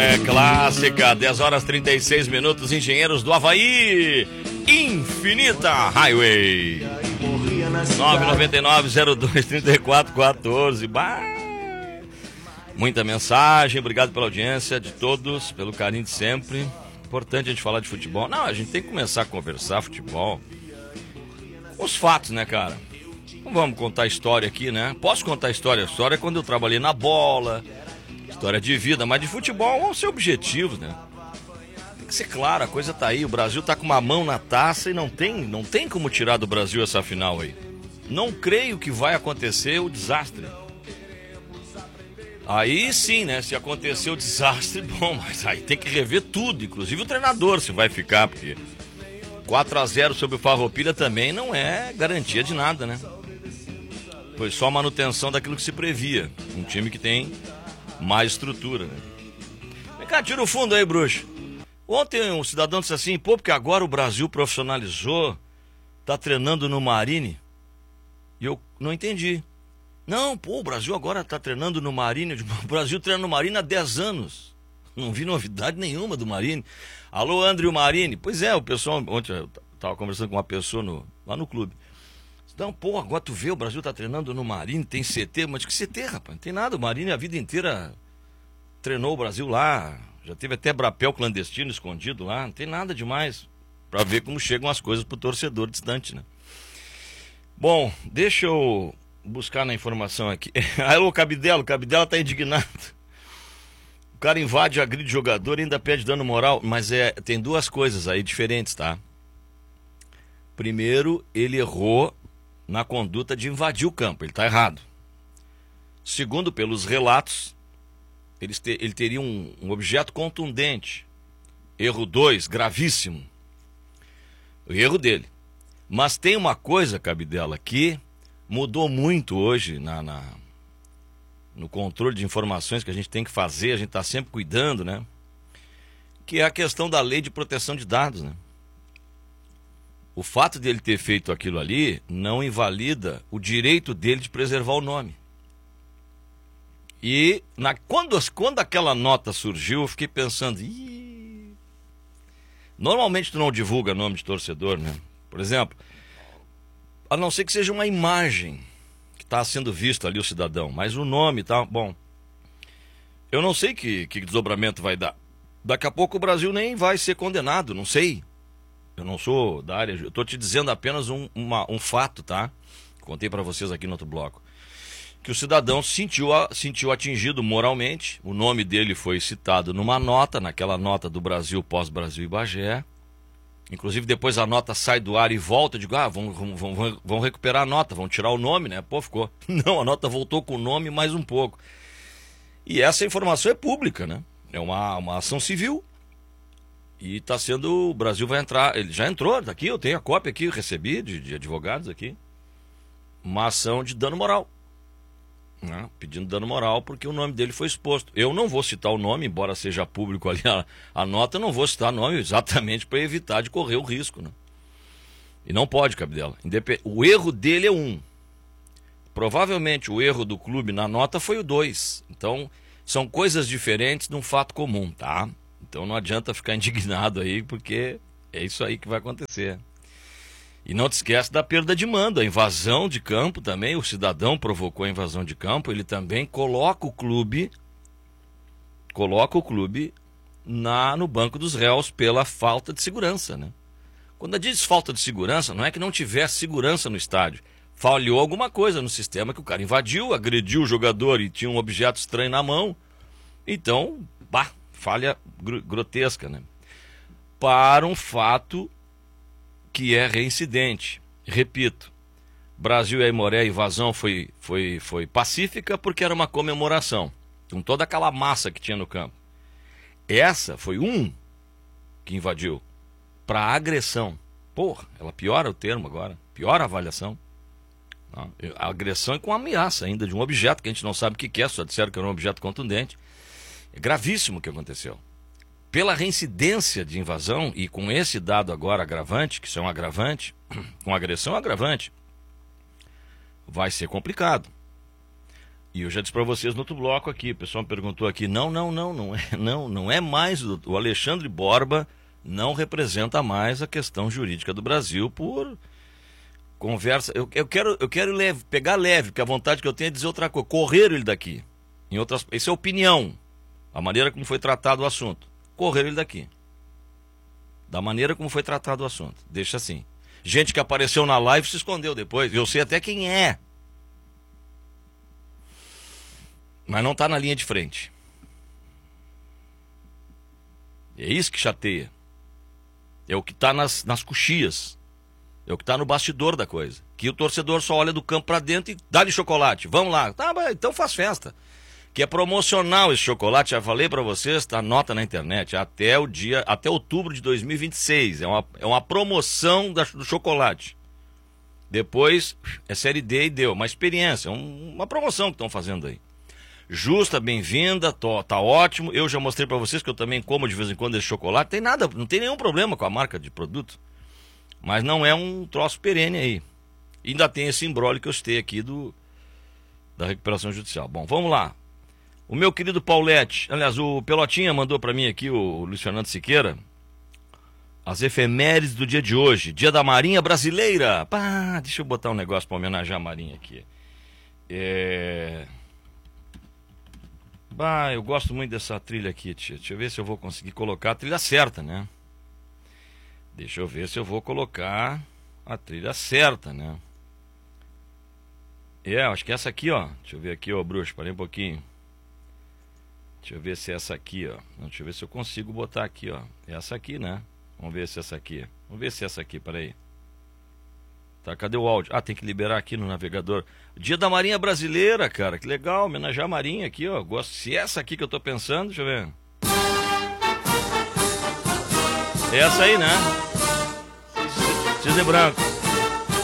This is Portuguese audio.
É clássica, 10 horas 36 minutos, Engenheiros do Havaí, Infinita Highway, 999-02-3414. Muita mensagem, obrigado pela audiência de todos, pelo carinho de sempre. Importante a gente falar de futebol. Não, a gente tem que começar a conversar futebol. Os fatos, né, cara? Não vamos contar história aqui, né? Posso contar história? História é quando eu trabalhei na bola, história de vida, mas de futebol vão ser objetivos, né? Tem que ser claro, a coisa tá aí. O Brasil tá com uma mão na taça e não tem como tirar do Brasil essa final aí. Não creio que vai acontecer o desastre. Aí sim, né? Se acontecer o desastre, bom, mas aí tem que rever tudo, inclusive o treinador se vai ficar, porque 4-0 sobre o Farroupilha também não é garantia de nada, né? Foi só manutenção daquilo que se previa. Um time que tem mais estrutura, né? Vem cá, tira o fundo aí, bruxo. Ontem um cidadão disse assim, pô, porque agora o Brasil profissionalizou, tá treinando no Marine. E eu não entendi. Não, pô, o Brasil agora tá treinando no Marine. O Brasil treina no Marine há 10 anos. Não vi novidade nenhuma do Marine. Alô, André Marine. Pois é, o pessoal, ontem eu tava conversando com uma pessoa lá no clube. Então, pô, agora tu vê, o Brasil tá treinando no Marine, tem CT, mas que CT, rapaz? Não tem nada, o Marine a vida inteira treinou o Brasil lá, já teve até brapel clandestino escondido lá, não tem nada demais, pra ver como chegam as coisas pro torcedor distante, né? Bom, deixa eu buscar na informação aqui. Alô, o Cabidela tá indignado. O cara invade, agride jogador e ainda pede dano moral, mas tem duas coisas aí diferentes, tá? Primeiro, ele errou na conduta de invadir o campo, ele está errado. Segundo, pelos relatos, ele teria um objeto contundente. Erro 2, gravíssimo. O erro dele. Mas tem uma coisa, Cabidela, que mudou muito hoje no controle de informações que a gente tem que fazer, a gente está sempre cuidando, né? Que é a questão da lei de proteção de dados, né? O fato dele ter feito aquilo ali não invalida o direito dele de preservar o nome. E quando aquela nota surgiu, eu fiquei pensando, normalmente tu não divulga nome de torcedor, né? Por exemplo, a não ser que seja uma imagem que está sendo visto ali o cidadão, mas o nome tá, bom, eu não sei que desdobramento vai dar. Daqui a pouco o Brasil nem vai ser condenado, não sei. Eu não sou da área, eu estou te dizendo apenas um fato, tá? Contei para vocês aqui no outro bloco. Que o cidadão se sentiu atingido moralmente, o nome dele foi citado numa nota, naquela nota do Brasil, pós-Brasil e Bagé. Inclusive depois a nota sai do ar e volta, eu digo, vão recuperar a nota, vão tirar o nome, né? Pô, ficou. Não, a nota voltou com o nome mais um pouco. E essa informação é pública, né? É uma ação civil. E está sendo, o Brasil vai entrar, ele já entrou, daqui eu tenho a cópia aqui, eu recebi de advogados aqui, uma ação de dano moral, né? Pedindo dano moral porque o nome dele foi exposto. Eu não vou citar o nome, embora seja público ali a nota, eu não vou citar o nome exatamente para evitar de correr o risco, né? E não pode, Cabidela. O erro dele é 1. Provavelmente o erro do clube na nota foi o 2. Então, são coisas diferentes de um fato comum, tá? Então não adianta ficar indignado aí, porque é isso aí que vai acontecer. E não te esquece da perda de mando, a invasão de campo também, o cidadão provocou a invasão de campo, ele também coloca o clube no banco dos réus pela falta de segurança, né? Quando diz falta de segurança, não é que não tivesse segurança no estádio, falhou alguma coisa no sistema que o cara invadiu, agrediu o jogador e tinha um objeto estranho na mão, então, falha grotesca, né? Para um fato que é reincidente. Repito, Brasil e Aimoré, a invasão foi pacífica porque era uma comemoração, com toda aquela massa que tinha no campo. Essa foi que invadiu para agressão. Porra, ela piora o termo agora, piora a avaliação. A agressão é com ameaça ainda de um objeto que a gente não sabe o que é, só disseram que era um objeto contundente. É gravíssimo o que aconteceu. Pela reincidência de invasão, e com esse dado agora agravante, que isso é um agravante, com agressão agravante, vai ser complicado. E eu já disse para vocês no outro bloco aqui, o pessoal me perguntou aqui, não é mais, o Alexandre Borba não representa mais a questão jurídica do Brasil por conversa. Eu quero pegar leve, porque a vontade que eu tenho é dizer outra coisa, correr ele daqui. Isso é opinião, a maneira como foi tratado o assunto. Correr ele daqui. Da maneira como foi tratado o assunto. Deixa assim. Gente que apareceu na live se escondeu depois, eu sei até quem é. Mas não está na linha de frente. É isso que chateia. É o que está nas coxias. É o que está no bastidor da coisa. Que o torcedor só olha do campo para dentro e dá-lhe chocolate. Vamos lá. Tá, então faz festa. Que é promocional esse chocolate. Já falei para vocês, está nota na internet. Até outubro de 2026. É uma promoção do chocolate. Depois é série D e deu. Uma experiência, uma promoção que estão fazendo aí. Justa, bem-vinda, tá ótimo. Eu já mostrei para vocês que eu também como de vez em quando esse chocolate. Não tem nenhum problema com a marca de produto. Mas não é um troço perene aí. Ainda tem esse imbróglio que eu citei aqui da recuperação judicial. Bom, vamos lá. O meu querido Paulette, aliás, o Pelotinha mandou para mim aqui, o Luiz Fernando Siqueira, as efemérides do dia de hoje. Dia da Marinha Brasileira. Pá, deixa eu botar um negócio para homenagear a Marinha aqui. Eu gosto muito dessa trilha aqui, tia. Deixa eu ver se eu vou conseguir colocar a trilha certa, né? Deixa eu ver se eu vou colocar a trilha certa, né? Acho que é essa aqui, ó. Deixa eu ver aqui, ó, bruxo, parei um pouquinho. Deixa eu ver se é essa aqui, ó. Deixa eu ver se eu consigo botar aqui, ó. É essa aqui, né? Vamos ver se é essa aqui. Vamos ver se é essa aqui, peraí. Tá, cadê o áudio? Tem que liberar aqui no navegador. Dia da Marinha Brasileira, cara. Que legal, homenagear a Marinha aqui, ó. Gosto. Se é essa aqui que eu tô pensando, deixa eu ver. É essa aí, né? Cisne branco.